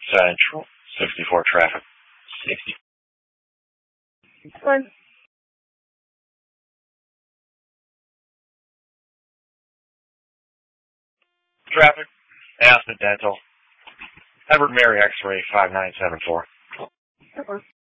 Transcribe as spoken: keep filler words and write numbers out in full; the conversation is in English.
Central, sixty-four traffic. sixty. Fine. Traffic, accidental. Edward Mary X-ray five nine seven four. Uh-uh.